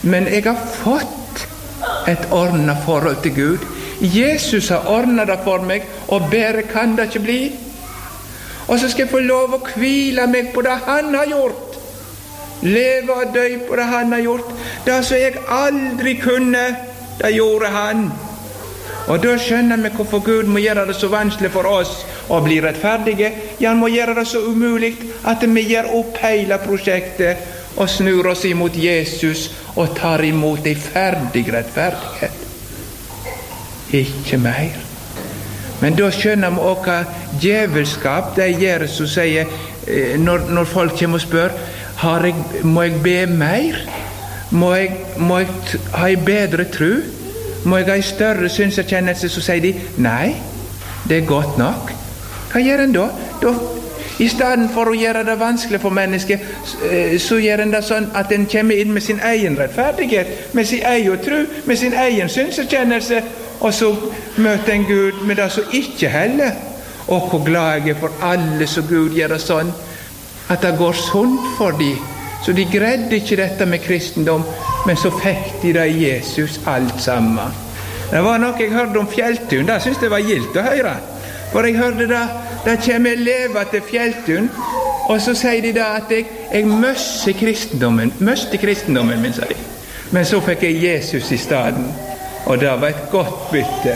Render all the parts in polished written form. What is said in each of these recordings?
men jeg har fått et ordnet forhold til Gud. Jesus har ordnet det for meg, og bedre kan det ikke bli. Og så skal jeg få lov å hvile meg på det han har gjort. Leve og dø på det han har gjort. Det som jeg aldri kunne, det gjorde han. Og da skjønner vi hvorfor Gud må gjøre det så vanskelig for oss å bli rettferdige. Ja, han må gjøre det så umulig at vi gir opp hele prosjektet og snur oss imot Jesus og tar imot en ferdig rettferdighet. Ikke mer. Men da skjønner vi også hva djevelskap det gjør, som sier når folk kommer og spør, må jeg be mer? Må jeg ha en bedre tro? Må jeg ha en større synserkjennelse? Så sier de, nei, det er godt nok. Hva gjør en da? I stedet for å gjøre det vanskelig for mennesket, så gjør en det sånn at en kommer inn med sin egen rettferdighet, med sin egen tro, med sin egen synserkjennelse, og så møter en Gud med det som ikke heller. Og hvor glad jeg er for alle som Gud gjør det sånn, at det går sunt for dem. Så de greide ikke dette med kristendom, men så fikk de det i Jesus alt sammen. Det var noe jeg hørte om Fjelltun, det synes jeg var gildt å høre. For jeg hørte det kommer elever til Fjelltun, og så sier de da at jeg møste kristendommen min, sa de. Men så fikk jeg Jesus i stedet. Og det var et godt bytte.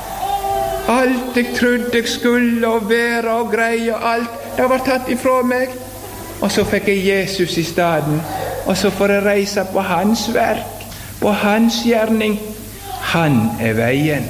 Alt jeg trodde jeg skulle og være og greie og alt, det var tatt ifra meg. Og så fikk jeg Jesus i stedet. Og så får jeg reise på hans verk, på hans gjerning. Han er veien.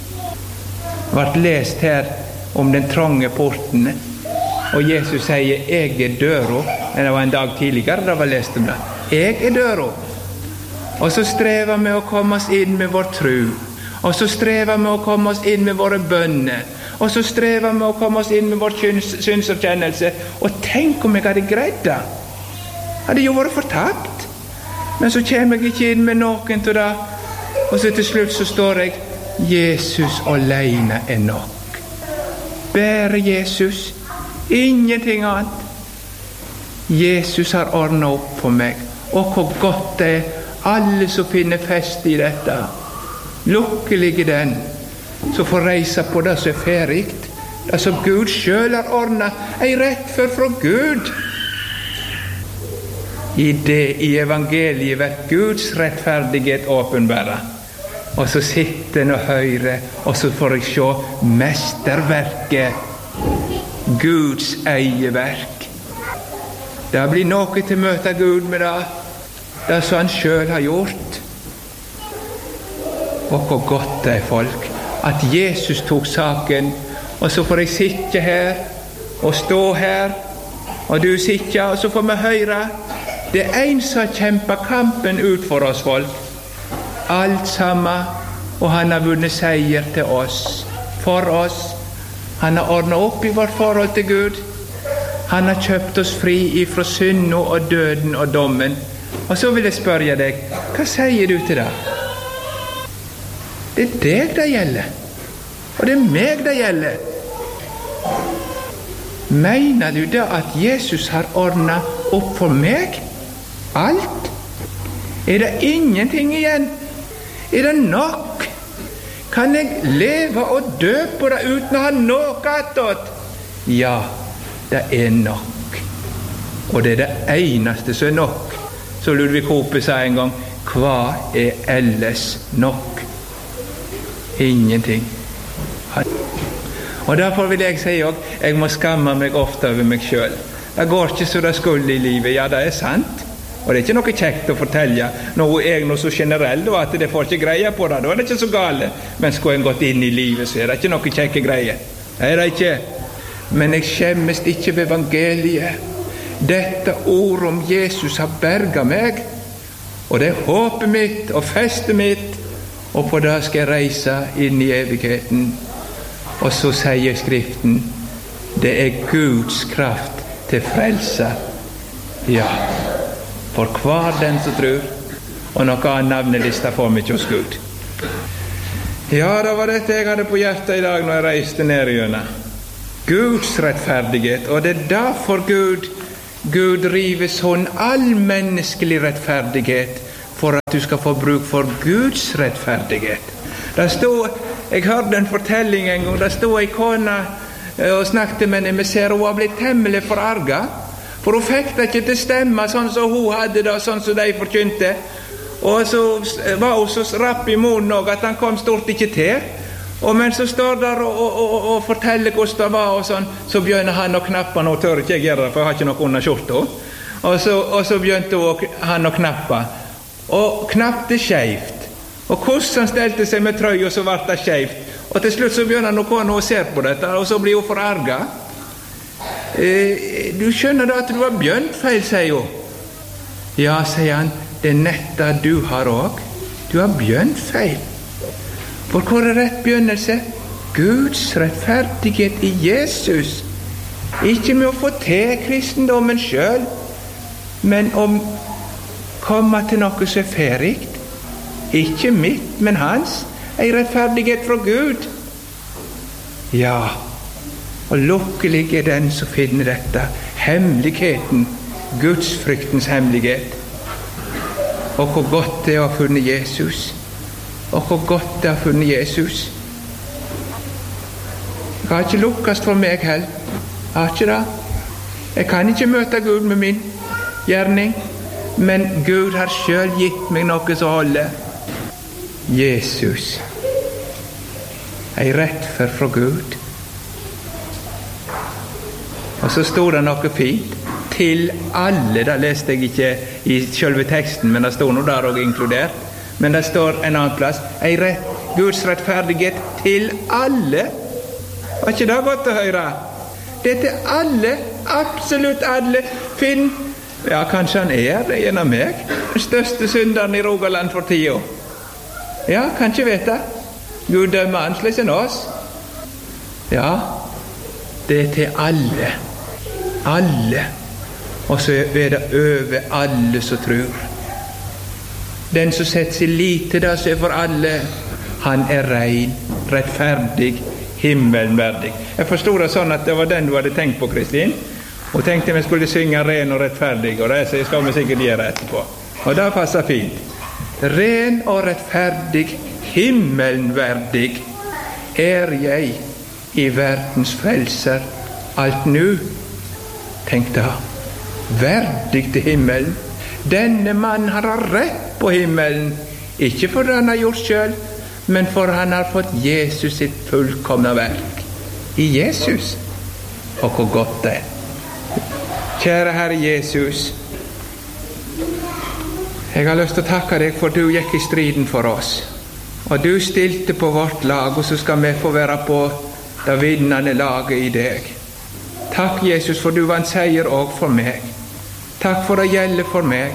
Det ble lest her om den trange porten. Og Jesus sier, jeg er døra. Det var en dag tidligere det var lest om det. Jeg er døra. Og så strever vi å komme oss inn med vår tro. Og så strever vi å komme oss inn med våre bønner. Og så strever vi å komme oss inn med vår synserkjennelse. Og tenk om jeg hadde greid det. Hadde jo vært fortapt. Men så kommer jeg ikke inn med noen til det. Og så til slutt så står jeg, Jesus alene er nok. Bare Jesus. Ingenting annet. Jesus har ordnet opp for meg. Og hvor godt det er. Alle som finner fest i dette, lukkelige den som får reise på det som er ferdigt, det som Gud selv har ordnet, en rettferd fra Gud. I evangeliet vært Guds rettferdighet åpenbæret. Og så sitter en og hører, og så får jeg se mesterverket, Guds eieverk. Det blir noe til møte Gud med det. Det som han selv har gjort. Og hvor godt det er, folk, at Jesus tok saken, og så får jeg sitte her og stå her, og du sitter, og så får vi høre. Det er en som kjemper kampen ut for oss, folk. Alt sammen, og han har vunnet seier til oss, for oss. Han har ordnet opp i vårt forhold til Gud. Han har kjøpt oss fri ifra synden og døden og dommen. Og så vil jeg spørre deg, hva sier du til det? Det er deg det gjelder, og det er meg det gjelder. Mener du da at Jesus har ordnet opp for meg? Alt? Er det ingenting igjen? Er det nok? Kan jeg leve og dø på det uten å ha noe attåt? Ja, det er nok. Og det er det eneste som er nok. Så Ludvig Hope sa en gang, hva er ellers nok? Ingenting. Og derfor vil jeg si også, jeg må skamme meg ofte over meg selv. Det går ikke så det skulle i livet, ja det er sant. Og det er ikke noe kjekt å fortelle noe så generelt, og at det får ikke greie på det, da er det ikke så gale. Men skulle en gått inn i livet, så er det ikke noe kjekke greie. Det er det ikke. Men jeg skjemmes ikke ved evangeliet. Dette ord om Jesus har berget meg, og det er håpet mitt og festet mitt, og på det skal jeg reise inn i evigheten. Og så sier Skriften, det er Guds kraft til frelse. Ja, for hver den som tror, og noe annet navnelista får vi ikke hos Gud. Ja, det var dette jeg hadde på hjertet i dag når jeg reiste ned igjennom. Guds rettferdighet, og det er derfor Gud river sånn all menneskelig rettferdighet for at du skal få bruk for Guds rettferdighet. Jeg hørte en fortelling en gang, det stod en kone og snakket med en emissær, og hun var blitt temmelig forarget, for hun fikk det ikke til stemme sånn som hun hadde det, sånn som de forkynte. Og så var hun så rapp i munnen også, at han kom stort ikke til. Og mens så står der og forteller hvordan det var og sånn, så begynner han å knappe. Nå tør ikke jeg gjøre det, for jeg har ikke noe under skjorta. Og så begynte han å knappe. Og knappte skjevt. Og hvordan han stelte seg med trøya, så ble det skjevt. Og til slutt så begynner han å gå og se på dette, og så blir hun forarget. Du skjønner da at du har bjønt feil, sier hun. Ja, sier han, det netta du har også. Du har bjønt feil. For hvor er rett bjønnelse? Guds rettferdighet i Jesus. Ikke med å få til kristendommen selv, men om komme til noe som er ferdigt. Ikke mitt, men hans. En rettferdighet fra Gud. Ja, og lukkelig er den som finner dette. Hemmeligheten, Guds fryktens hemmelighet. Og hvor godt det er å ha funnet Jesus. Og hvor godt det er å ha funnet Jesus. Jeg har ikke lukkast for meg heller. Jeg har ikke det. Jeg kan ikke møte Gud med min gjerning, men Gud har selv gitt meg noe som holder. Jesus. En rettferd fra Gud. Og så stod det noe fint. Til alle, det leste jeg ikke i selve teksten, men det står noe der også inkludert. Men det står en annen plass. Guds rettferdighet til alle. Var ikke det godt å høre? Det er til alle, absolutt alle. Finn, ja, kanskje han er en av meg, den største synderen i Rogaland for 10 år. Ja, kan ikke vite. Gud dømmer annerledes enn oss. Ja, det er til alle. Alle. Og så er det over alle som tror. Den som setter sin lit til det som er for alle, han er rein, rettferdig, himmelverdig. Jeg forstod det sånn at det var den du hadde tenkt på, Kristin. Og tenkte vi skulle synge ren og rettferdig, og det skal vi sikkert gjøre etterpå. Og det passer fint. Ren og rettferdig, himmelverdig er jeg i verdens frelser alt nu. Tenk da, verdig til himmelen. Denne mann har rett på himmelen, ikke for han har gjort selv, men for han har fått Jesus sitt fullkomne verk. I Jesus. Og hvor godt det er. Kjære Herre Jesus, jeg har lyst til å takke deg for du gikk i striden for oss. Og du stilte på vårt lag, og så skal vi få være på det vinnende laget i deg. Takk, Jesus, for du var en seier også for meg. Takk for å gjelde for meg.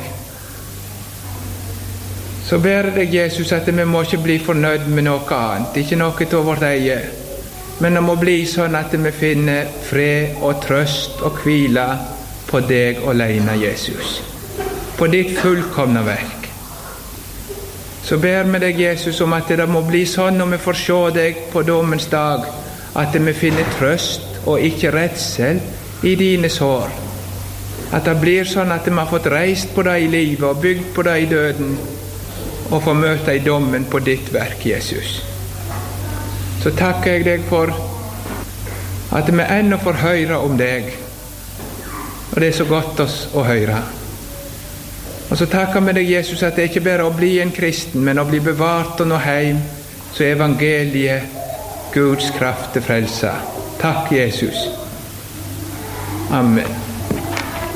Så ber jeg deg, Jesus, at vi må ikke bli fornøyd med noe annet, ikke noe til vårt eget, men det må bli sånn at vi finner fred og trøst og hvile på deg alene, Jesus, på ditt fullkomne verk. Så ber vi deg, Jesus, om at det må bli sånn når vi får se deg på dommens dag, at vi finner trøst og ikke redsel i dine sår. At det blir sånn at vi har fått reist på det i livet og bygd på det i døden, og få møte i dommen på ditt verk, Jesus. Så takker jeg deg for at vi ennå får høre om deg, og det er så godt oss å høre. Og så takker vi deg, Jesus, at det ikke bare å bli en kristen, men å bli bevart og nå heim, så er evangeliet Guds kraft til frelse. Takk, Jesus. Amen.